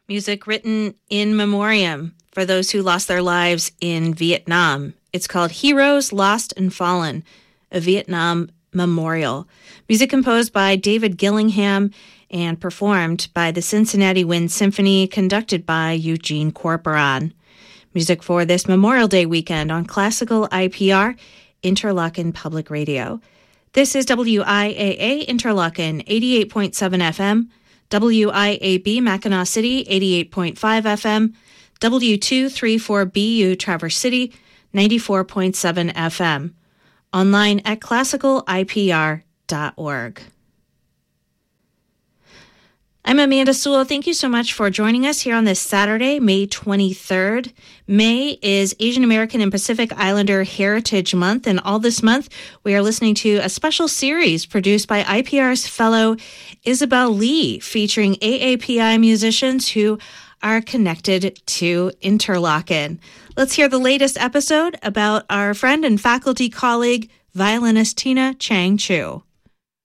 music written in memoriam for those who lost their lives in Vietnam. It's called Heroes Lost and Fallen, a Vietnam memorial. Music composed by David Gillingham and performed by the Cincinnati Wind Symphony, conducted by Eugene Corporon. Music for this Memorial Day weekend on Classical IPR, Interlochen Public Radio. This is WIAA Interlochen, 88.7 FM, WIAB Mackinac City, 88.5 FM, W234BU Traverse City, 94.7 FM. Online at classicalipr.org. I'm Amanda Sewell. Thank you so much for joining us here on this Saturday, May 23rd. May is Asian American and Pacific Islander Heritage Month, and all this month we are listening to a special series produced by IPR's fellow Isabel Lee, featuring AAPI musicians who are connected to Interlochen. Let's hear the latest episode about our friend and faculty colleague, violinist Tina Chang Chu.